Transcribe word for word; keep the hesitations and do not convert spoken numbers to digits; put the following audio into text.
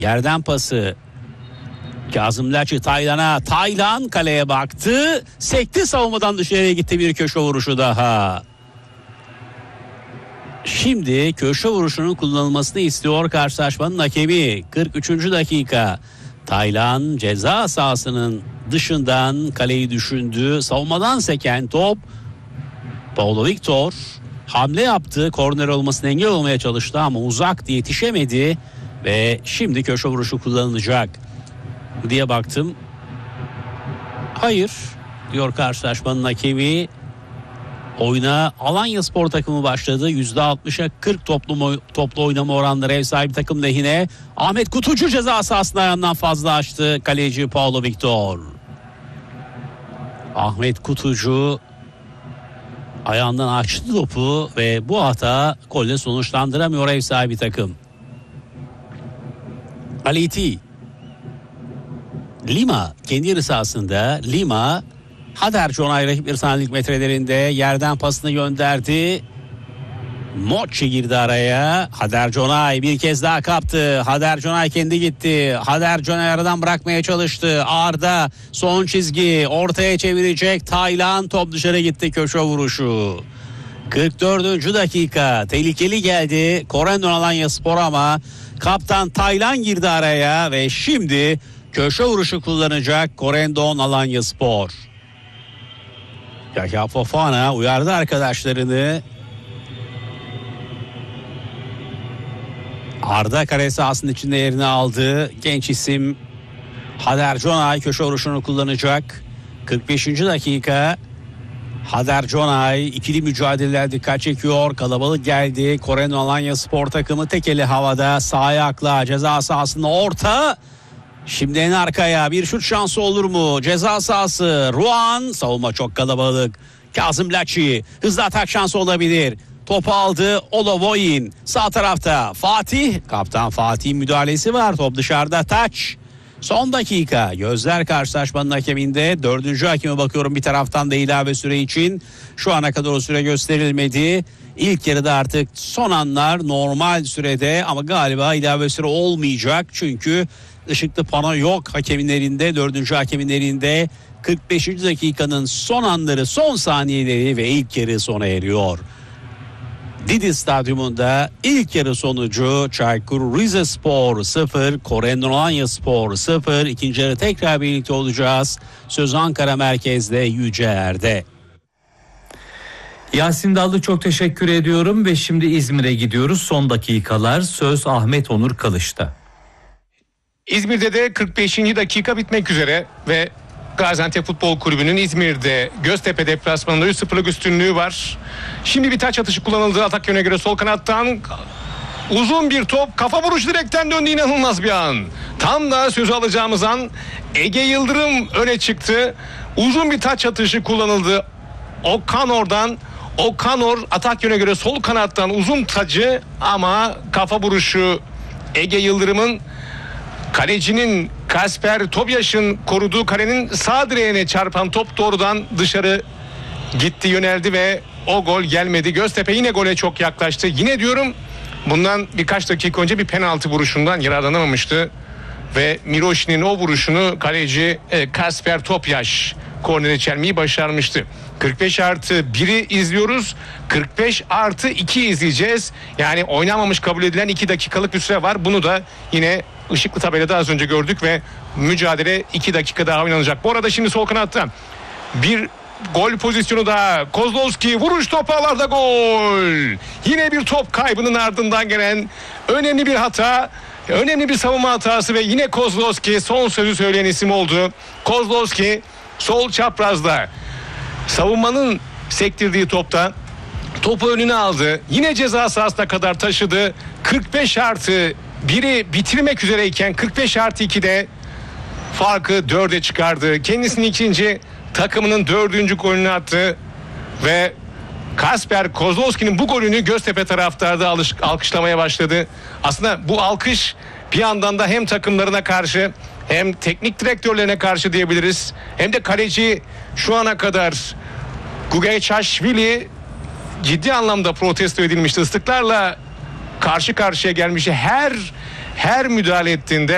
Yerden pası. Kazım Laçi Taylan'a. Taylan kaleye baktı. Sekti, savunmadan dışarıya gitti, bir köşe vuruşu daha. Şimdi köşe vuruşunun kullanılmasını istiyor karşılaşmanın hakemi. kırk üçüncü dakika. Taylan ceza sahasının dışından kaleyi düşündü. Savunmadan seken top. Paulo Victor hamle yaptı. Korner olmasına engel olmaya çalıştı ama uzaktı, yetişemedi. Ve şimdi köşe vuruşu kullanılacak diye baktım. Hayır diyor karşılaşmanın hakemi. Oyuna Alanyaspor takımı başladı. yüzde altmışa kırk toplu, toplu oynama oranları ev sahibi takım lehine. Ahmet Kutucu ceza sahasında ayağından fazla açtı kaleci Paulo Victor. Ahmet Kutucu ayağından açtı topu ve bu hata golle sonuçlandıramıyor ev sahibi takım. Aliti. Lima kendi yarı sahasında. Lima Hader Jonay rakip bir saniyelik metrelerinde yerden pasını gönderdi. Moçi girdi araya. Hader Jonay bir kez daha kaptı. Hader Jonay kendi gitti. Hader Jonay aradan bırakmaya çalıştı. Arda son çizgi, ortaya çevirecek. Taylan, top dışarı gitti, köşe vuruşu. kırk dördüncü dakika, tehlikeli geldi Corendon Alanyaspor ama kaptan Taylan girdi araya ve şimdi köşe vuruşu kullanacak Corendon Alanyaspor. Yahya Fofana uyardı arkadaşlarını. Arda kale sahasının içinde yerini aldı. Genç isim Hader Jonay köşe vuruşunu kullanacak. kırk beşinci dakika. Hader Jonay ikili mücadeleler dikkat çekiyor. Kalabalık geldi. Corendon Alanyaspor takımı tek eli havada. Sağ ayakla ceza sahasında orta. Şimdi en arkaya bir şut şansı olur mu? Ceza sahası. Ruan, savunma çok kalabalık. Kazım Laçi, hızlı atak şansı olabilir. Topu aldı Olovoyin. Sağ tarafta Fatih. Kaptan Fatih'in müdahalesi var. Top dışarıda, taç. Son dakika. Gözler karşılaşmanın hakeminde. Dördüncü hakeme bakıyorum bir taraftan da ilave süre için. Şu ana kadar o süre gösterilmedi. İlk yarıda artık son anlar normal sürede ama galiba ilave süre olmayacak. Çünkü ışıklı pano yok hakemlerinde, dördüncü hakemlerinde. kırk beşinci dakikanın son anları, son saniyeleri ve ilk yarı sona eriyor. Didi Stadyumunda ilk yarı sonucu Çaykur Rizespor sıfır, Corendon Alanyaspor sıfır. İkinci yarı tekrar birlikte olacağız. Söz Ankara merkezde Yüce Er'de. Yasin Dallı, çok teşekkür ediyorum ve şimdi İzmir'e gidiyoruz. Son dakikalar, söz Ahmet Onur Kılıç'ta. İzmir'de de kırk beşinci dakika bitmek üzere ve Gaziantep Futbol Kulübü'nün İzmir'de Göztepe deplasmanında üç sıfırlık üstünlüğü var. Şimdi bir taç atışı kullanıldı atak yöne göre sol kanattan. Uzun bir top, kafa vuruşu direkten döndü, inanılmaz bir an. Tam da sözü alacağımız an Ege Yıldırım öne çıktı. Uzun bir taç atışı kullanıldı. Okanor'dan. Okanor atak yöne göre sol kanattan uzun tacı ama kafa vuruşu Ege Yıldırım'ın, kalecinin Kasper Tobyaş'ın koruduğu kalenin sağ direğine çarpan top doğrudan dışarı gitti, yöneldi ve o gol gelmedi. Göztepe yine gole çok yaklaştı. Yine diyorum, bundan birkaç dakika önce bir penaltı vuruşundan yararlanamamıştı ve Miroşni'nin o vuruşunu kaleci Kasper Tobyaş kornere çelmeyi başarmıştı. kırk beş artı biri izliyoruz. kırk beş artı iki izleyeceğiz. Yani oynanmamış kabul edilen iki dakikalık bir süre var. Bunu da yine ışıklı tabelada az önce gördük ve mücadele iki dakika daha oynanacak. Bu arada şimdi sol kanatta bir gol pozisyonu daha. Kozlowski vuruş, top ağlarda, gol. Yine bir top kaybının ardından gelen önemli bir hata. Önemli bir savunma hatası ve yine Kozlowski son sözü söyleyen isim oldu. Kozlowski sol çaprazda savunmanın sektirdiği topta topu önüne aldı. Yine ceza sahasına kadar taşıdı. kırk beş artı biri bitirmek üzereyken kırk beş artı ikide farkı dörde çıkardı. Kendisinin ikinci, takımının dördüncü golünü attı ve Kasper Kozlowski'nin bu golünü Göztepe taraftarı da alkışlamaya başladı. Aslında bu alkış bir yandan da hem takımlarına karşı hem teknik direktörlerine karşı diyebiliriz. Hem de kaleci şu ana kadar Gugeçaşvili ciddi anlamda protesto edilmişti. Islıklarla karşı karşıya gelmişti. Her her müdahale ettiğinde